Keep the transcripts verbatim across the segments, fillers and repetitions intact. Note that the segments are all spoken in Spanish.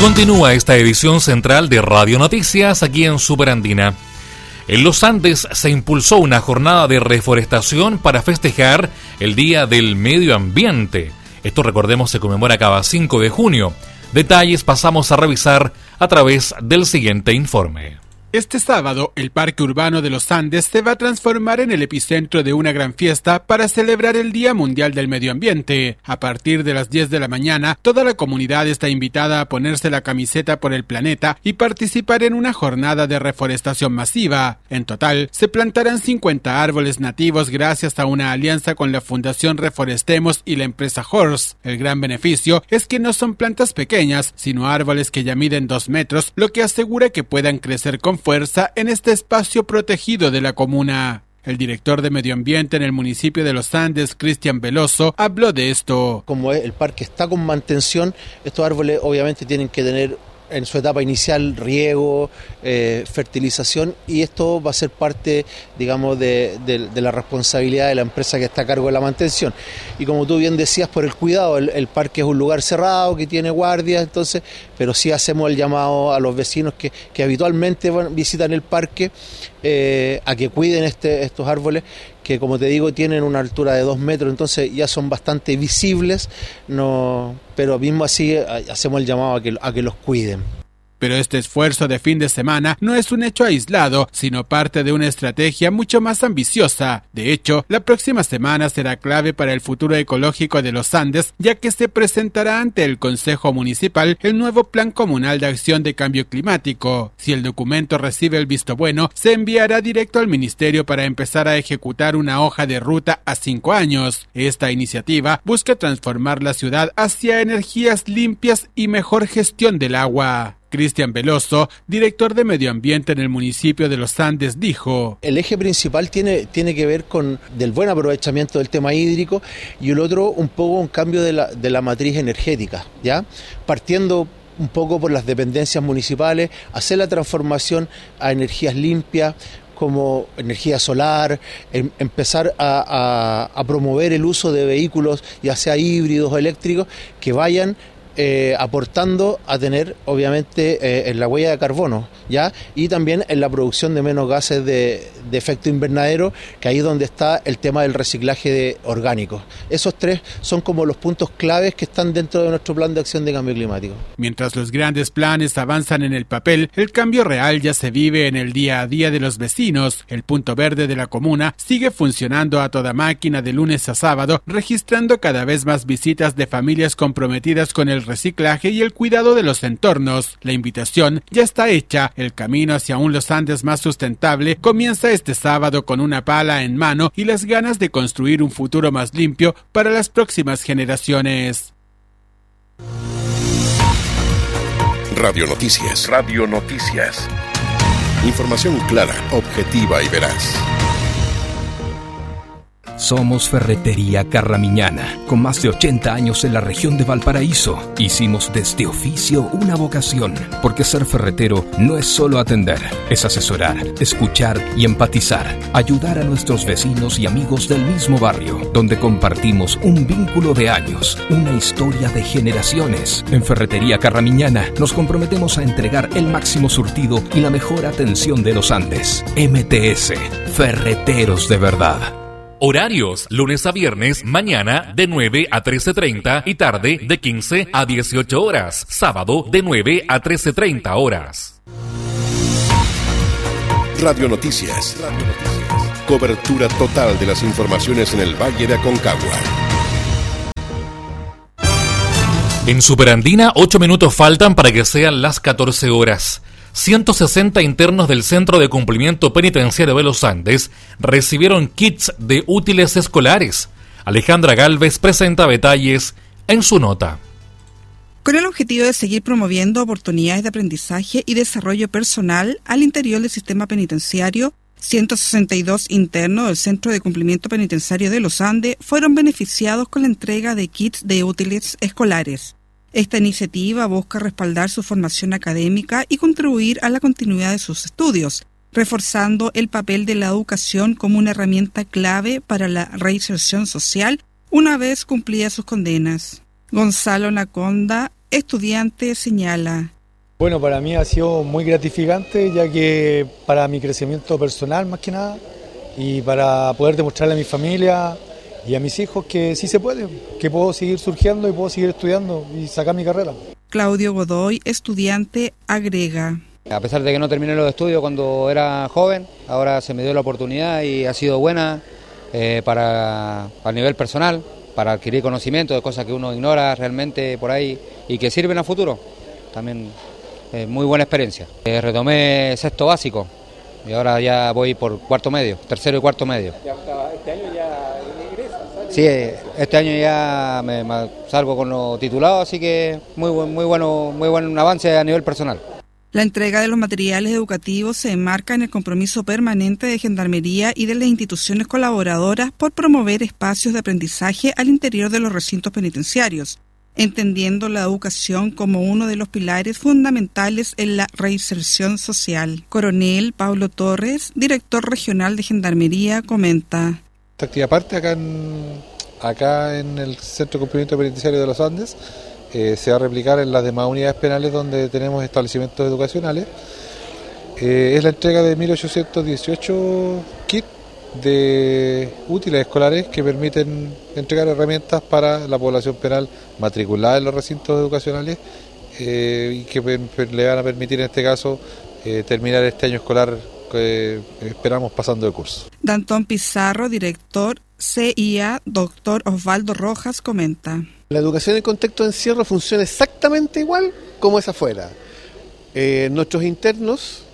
Continúa esta edición central de Radio Noticias aquí en Superandina. En los Andes se impulsó una jornada de reforestación para festejar el Día del Medio Ambiente. Esto, recordemos, se conmemora cada cinco de junio. Detalles pasamos a revisar a través del siguiente informe. Este sábado, el Parque Urbano de los Andes se va a transformar en el epicentro de una gran fiesta para celebrar el Día Mundial del Medio Ambiente. A partir de las diez de la mañana, toda la comunidad está invitada a ponerse la camiseta por el planeta y participar en una jornada de reforestación masiva. En total, se plantarán cincuenta árboles nativos gracias a una alianza con la Fundación Reforestemos y la empresa Horse. El gran beneficio es que no son plantas pequeñas, sino árboles que ya miden dos metros, lo que asegura que puedan crecer con fuerza en este espacio protegido de la comuna. El director de Medio Ambiente en el municipio de Los Andes, Cristian Veloso, habló de esto. Como el parque está con mantención, estos árboles obviamente tienen que tener en su etapa inicial riego, eh, fertilización, y esto va a ser parte, digamos, de, de, de la responsabilidad de la empresa que está a cargo de la mantención. Y como tú bien decías, por el cuidado, el, el parque es un lugar cerrado que tiene guardias, entonces, pero sí hacemos el llamado a los vecinos que, que habitualmente van, visitan el parque eh, a que cuiden este, estos árboles, que como te digo tienen una altura de dos metros, entonces ya son bastante visibles, no, pero mismo así hacemos el llamado a que, a que los cuiden. Pero este esfuerzo de fin de semana no es un hecho aislado, sino parte de una estrategia mucho más ambiciosa. De hecho, la próxima semana será clave para el futuro ecológico de los Andes, ya que se presentará ante el Consejo Municipal el nuevo Plan Comunal de Acción de Cambio Climático. Si el documento recibe el visto bueno, se enviará directo al Ministerio para empezar a ejecutar una hoja de ruta a cinco años. Esta iniciativa busca transformar la ciudad hacia energías limpias y mejor gestión del agua. Cristian Veloso, director de Medio Ambiente en el municipio de Los Andes, dijo: el eje principal tiene, tiene que ver con del buen aprovechamiento del tema hídrico, y el otro un poco un cambio de la, de la matriz energética, ¿ya? Partiendo un poco por las dependencias municipales, hacer la transformación a energías limpias, como energía solar, em, empezar a, a, a promover el uso de vehículos, ya sea híbridos o eléctricos, que vayan Eh, aportando a tener obviamente eh, en la huella de carbono, ¿ya? Y también en la producción de menos gases de, de efecto invernadero, que ahí es donde está el tema del reciclaje de orgánicos. Esos tres son como los puntos claves que están dentro de nuestro plan de acción de cambio climático. Mientras los grandes planes avanzan en el papel, el cambio real ya se vive en el día a día de los vecinos. El punto verde de la comuna sigue funcionando a toda máquina de lunes a sábado, registrando cada vez más visitas de familias comprometidas con el reciclaje y el cuidado de los entornos. La invitación ya está hecha. El camino hacia un Los Andes más sustentable comienza este sábado con una pala en mano y las ganas de construir un futuro más limpio para las próximas generaciones. Radio Noticias. Radio Noticias. Información clara, objetiva y veraz. Somos Ferretería Carramiñana, con más de ochenta años en la región de Valparaíso. Hicimos de este oficio una vocación, porque ser ferretero no es solo atender, es asesorar, escuchar y empatizar, ayudar a nuestros vecinos y amigos del mismo barrio, donde compartimos un vínculo de años, una historia de generaciones. En Ferretería Carramiñana nos comprometemos a entregar el máximo surtido y la mejor atención de los Andes. M T S, Ferreteros de verdad. Horarios, lunes a viernes, mañana de nueve a trece treinta y tarde de quince a dieciocho horas. Sábado de nueve a trece treinta horas. Radio Noticias. Radio Noticias. Cobertura total de las informaciones en el Valle de Aconcagua. En Superandina, ocho minutos faltan para que sean las catorce horas. ciento sesenta internos del Centro de Cumplimiento Penitenciario de los Andes recibieron kits de útiles escolares. Alejandra Galvez presenta detalles en su nota. Con el objetivo de seguir promoviendo oportunidades de aprendizaje y desarrollo personal al interior del sistema penitenciario, ciento sesenta y dos internos del Centro de Cumplimiento Penitenciario de los Andes fueron beneficiados con la entrega de kits de útiles escolares. Esta iniciativa busca respaldar su formación académica y contribuir a la continuidad de sus estudios, reforzando el papel de la educación como una herramienta clave para la reinserción social una vez cumplidas sus condenas. Gonzalo Naconda, estudiante, señala. Bueno, para mí ha sido muy gratificante, ya que para mi crecimiento personal más que nada, y para poder demostrarle a mi familia y a mis hijos que sí se puede, que puedo seguir surgiendo y puedo seguir estudiando y sacar mi carrera. Claudio Godoy, estudiante, agrega. A pesar de que no terminé los estudios cuando era joven, ahora se me dio la oportunidad y ha sido buena eh, para a nivel personal, para adquirir conocimiento de cosas que uno ignora realmente por ahí y que sirven a futuro. También eh, muy buena experiencia. Eh, retomé sexto básico y ahora ya voy por cuarto medio, tercero y cuarto medio. ¿Este año ya ingresas? Sí, este año ya me, me salgo con los titulados, así que muy, muy, bueno, muy buen avance a nivel personal. La entrega de los materiales educativos se enmarca en el compromiso permanente de Gendarmería y de las instituciones colaboradoras por promover espacios de aprendizaje al interior de los recintos penitenciarios, entendiendo la educación como uno de los pilares fundamentales en la reinserción social. Coronel Pablo Torres, director regional de Gendarmería, comenta. Esta actividad parte acá en, acá en el Centro de Cumplimiento Penitenciario de los Andes. Eh, se va a replicar en las demás unidades penales donde tenemos establecimientos educacionales. Eh, es la entrega de mil ochocientos dieciocho kits de útiles escolares que permiten entregar herramientas para la población penal matriculada en los recintos educacionales eh, y que le van a permitir en este caso eh, terminar este año escolar que esperamos pasando de curso. Dantón Pizarro, director C I A, doctor Osvaldo Rojas, comenta. La educación en contexto de encierro funciona exactamente igual como es afuera. Eh, nuestros internos,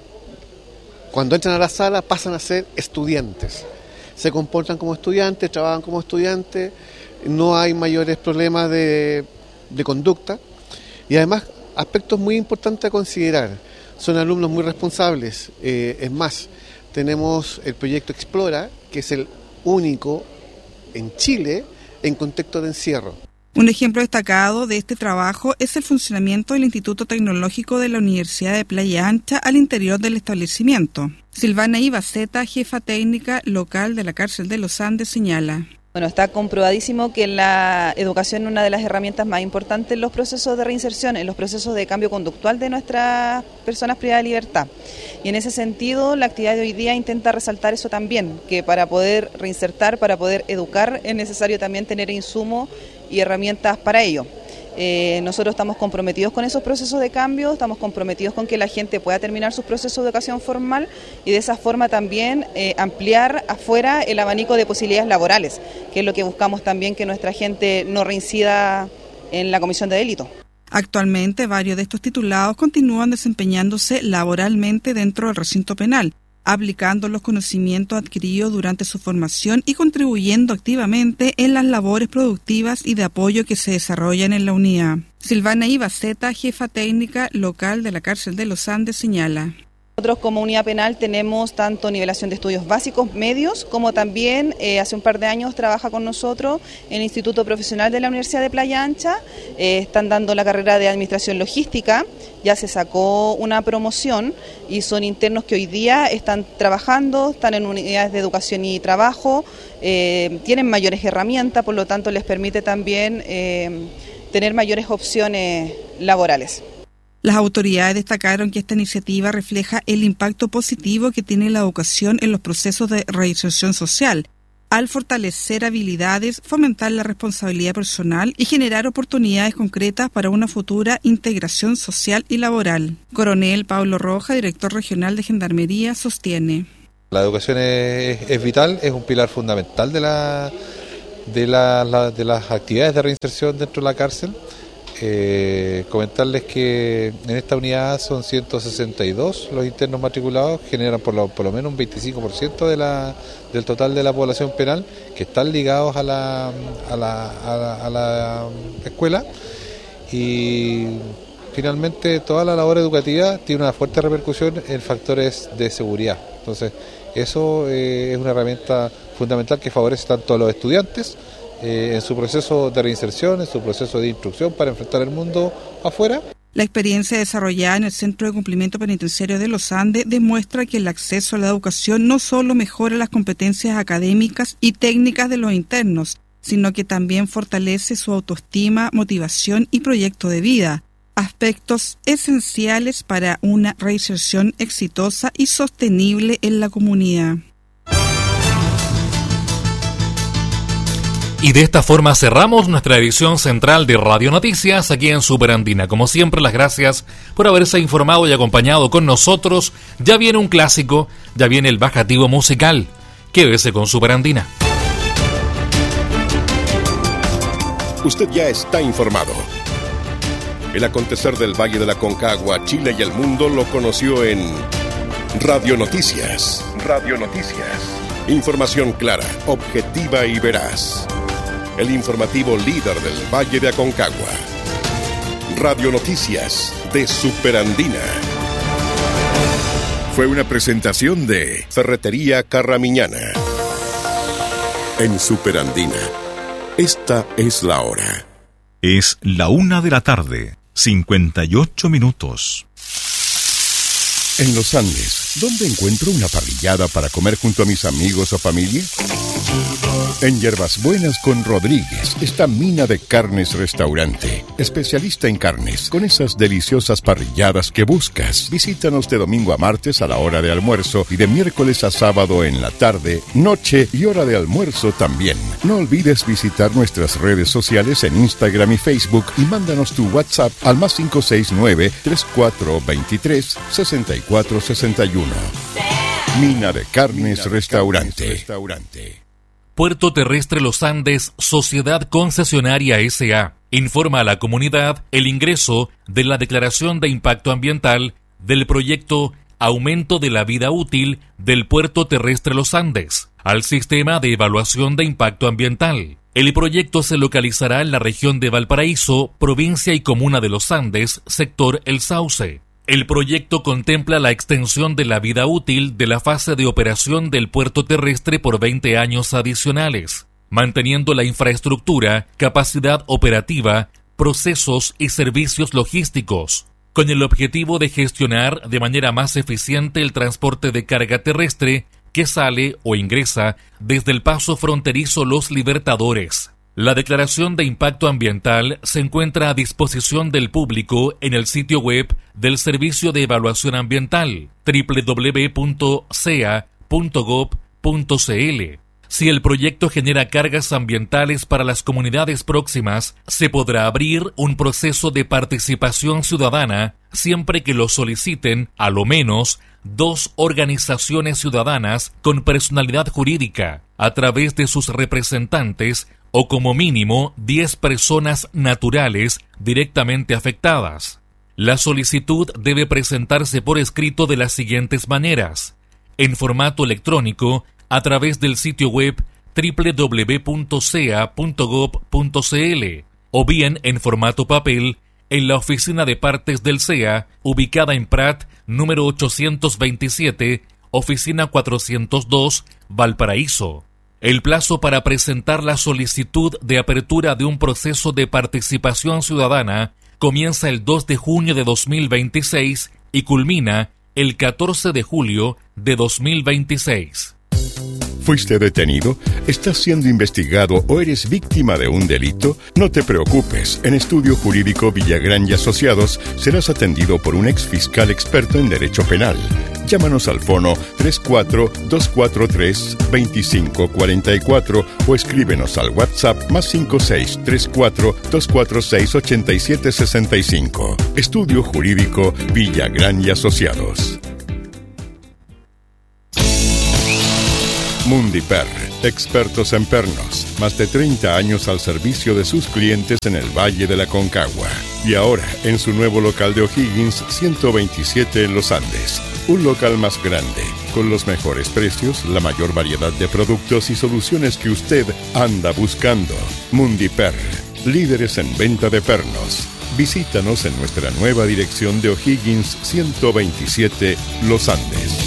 cuando entran a la sala, pasan a ser estudiantes. Se comportan como estudiantes, trabajan como estudiantes, no hay mayores problemas de, de conducta. Y además, aspectos muy importantes a considerar. Son alumnos muy responsables. Eh, es más, tenemos el proyecto Explora, que es el único en Chile en contexto de encierro. Un ejemplo destacado de este trabajo es el funcionamiento del Instituto Tecnológico de la Universidad de Playa Ancha al interior del establecimiento. Silvana Ibaceta, jefa técnica local de la cárcel de los Andes, señala. Bueno, está comprobadísimo que la educación es una de las herramientas más importantes en los procesos de reinserción, en los procesos de cambio conductual de nuestras personas privadas de libertad. Y en ese sentido, la actividad de hoy día intenta resaltar eso también, que para poder reinsertar, para poder educar, es necesario también tener insumos y herramientas para ello. Eh, nosotros estamos comprometidos con esos procesos de cambio, estamos comprometidos con que la gente pueda terminar sus procesos de educación formal y de esa forma también eh, ampliar afuera el abanico de posibilidades laborales, que es lo que buscamos también, que nuestra gente no reincida en la comisión de delito. Actualmente, varios de estos titulados continúan desempeñándose laboralmente dentro del recinto penal, aplicando los conocimientos adquiridos durante su formación y contribuyendo activamente en las labores productivas y de apoyo que se desarrollan en la unidad. Silvana Ibaceta, jefa técnica local de la cárcel de los Andes, señala. Nosotros como unidad penal tenemos tanto nivelación de estudios básicos, medios, como también eh, hace un par de años trabaja con nosotros en el Instituto Profesional de la Universidad de Playa Ancha. Eh, están dando la carrera de Administración Logística, ya se sacó una promoción y son internos que hoy día están trabajando, están en unidades de educación y trabajo, eh, tienen mayores herramientas, por lo tanto les permite también eh, tener mayores opciones laborales. Las autoridades destacaron que esta iniciativa refleja el impacto positivo que tiene la educación en los procesos de reinserción social, al fortalecer habilidades, fomentar la responsabilidad personal y generar oportunidades concretas para una futura integración social y laboral. Coronel Pablo Rojas, director regional de Gendarmería, sostiene. La educación es, es vital, es un pilar fundamental de, la, de, la, la, de las actividades de reinserción dentro de la cárcel. Eh, comentarles que en esta unidad son ciento sesenta y dos los internos matriculados, generan por lo, por lo menos un veinticinco por ciento de la, del total de la población penal que están ligados a la, a la, a la, a la escuela, y finalmente toda la labor educativa tiene una fuerte repercusión en factores de seguridad. Entonces eso eh, es una herramienta fundamental que favorece tanto a los estudiantes Eh, en su proceso de reinserción, en su proceso de instrucción para enfrentar el mundo afuera. La experiencia desarrollada en el Centro de Cumplimiento Penitenciario de los Andes demuestra que el acceso a la educación no solo mejora las competencias académicas y técnicas de los internos, sino que también fortalece su autoestima, motivación y proyecto de vida, aspectos esenciales para una reinserción exitosa y sostenible en la comunidad. Y de esta forma cerramos nuestra edición central de Radio Noticias aquí en Superandina. Como siempre, las gracias por haberse informado y acompañado con nosotros. Ya viene un clásico, ya viene el bajativo musical. Quédese con Superandina. Usted ya está informado. El acontecer del Valle de la Concagua, Chile y el mundo lo conoció en Radio Noticias. Radio Noticias. Información clara, objetiva y veraz. El informativo líder del Valle de Aconcagua. Radio Noticias de Superandina. Fue una presentación de Ferretería Carramiñana. En Superandina, esta es la hora. Es la una de la tarde, cincuenta y ocho minutos. En los Andes, ¿dónde encuentro una parrillada para comer junto a mis amigos o familia? En Hierbas Buenas con Rodríguez está Mina de Carnes Restaurante, especialista en carnes, con esas deliciosas parrilladas que buscas. Visítanos de domingo a martes a la hora de almuerzo y de miércoles a sábado en la tarde, noche y hora de almuerzo también. No olvides visitar nuestras redes sociales en Instagram y Facebook y mándanos tu WhatsApp al más cinco seis nueve, tres cuatro dos tres, seis cuatro seis uno. Mina de Carnes Restaurante. Puerto Terrestre Los Andes, Sociedad Concesionaria S A informa a la comunidad el ingreso de la Declaración de Impacto Ambiental del proyecto Aumento de la Vida Útil del Puerto Terrestre Los Andes al Sistema de Evaluación de Impacto Ambiental. El proyecto se localizará en la región de Valparaíso, provincia y comuna de Los Andes, sector El Sauce. El proyecto contempla la extensión de la vida útil de la fase de operación del puerto terrestre por veinte años adicionales, manteniendo la infraestructura, capacidad operativa, procesos y servicios logísticos, con el objetivo de gestionar de manera más eficiente el transporte de carga terrestre que sale o ingresa desde el paso fronterizo Los Libertadores. La declaración de impacto ambiental se encuentra a disposición del público en el sitio web del Servicio de Evaluación Ambiental, doble u doble u doble u punto c e a punto gob punto c l. Si el proyecto genera cargas ambientales para las comunidades próximas, se podrá abrir un proceso de participación ciudadana siempre que lo soliciten, a lo menos, dos organizaciones ciudadanas con personalidad jurídica, a través de sus representantes, o como mínimo diez personas naturales directamente afectadas. La solicitud debe presentarse por escrito de las siguientes maneras: en formato electrónico, a través del sitio web doble u doble u doble u punto c e a punto gob punto c l, o bien en formato papel, en la oficina de partes del C E A, ubicada en Prat, número ochocientos veintisiete, oficina cuatrocientos dos, Valparaíso. El plazo para presentar la solicitud de apertura de un proceso de participación ciudadana comienza el dos de junio de dos mil veintiséis y culmina el catorce de julio de dos mil veintiséis. ¿Fuiste detenido? ¿Estás siendo investigado o eres víctima de un delito? No te preocupes. En Estudio Jurídico Villagrán y Asociados serás atendido por un ex fiscal experto en derecho penal. Llámanos al fono tres cuatro dos cuatro tres, dos cinco cuatro cuatro o escríbenos al WhatsApp más cinco seis tres cuatro dos cuatro seis ocho siete seis cinco. Estudio Jurídico Villagrán y Asociados. Mundiper, expertos en pernos, más de treinta años al servicio de sus clientes en el Valle de la Concagua. Y ahora, en su nuevo local de O'Higgins, ciento veintisiete en Los Andes. Un local más grande, con los mejores precios, la mayor variedad de productos y soluciones que usted anda buscando. Mundiper, líderes en venta de pernos. Visítanos en nuestra nueva dirección de O'Higgins, ciento veintisiete, Los Andes.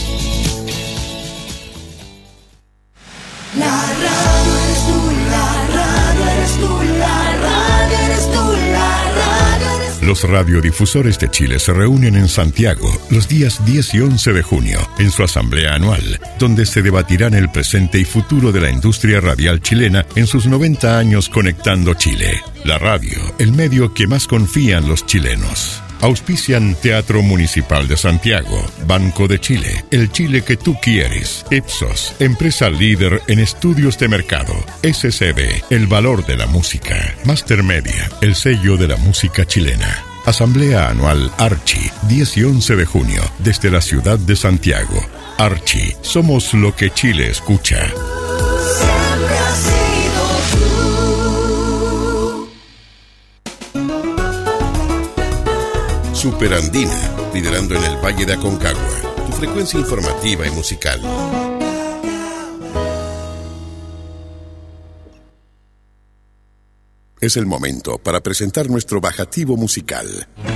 La radio eres tú, la radio eres tú, la radio eres tú, la radio eres tú. Los radiodifusores de Chile se reúnen en Santiago los días diez y once de junio en su asamblea anual, donde se debatirán el presente y futuro de la industria radial chilena en sus noventa años conectando Chile. La radio, el medio que más confían los chilenos. Auspician Teatro Municipal de Santiago, Banco de Chile, el Chile que tú quieres, Ipsos, empresa líder en estudios de mercado, S C B, el valor de la música, Master Media, el sello de la música chilena. Asamblea Anual Archi, diez y once de junio, desde la ciudad de Santiago. Archi, somos lo que Chile escucha. Siempre has sido tú. Superandina, liderando en el Valle de Aconcagua, tu frecuencia informativa y musical. Es el momento para presentar nuestro bajativo musical.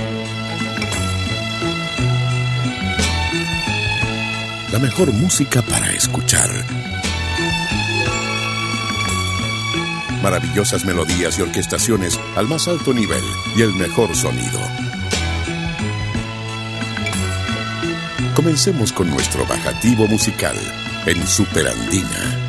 La mejor música para escuchar. Maravillosas melodías y orquestaciones al más alto nivel y el mejor sonido. Comencemos con nuestro bajativo musical en Superandina.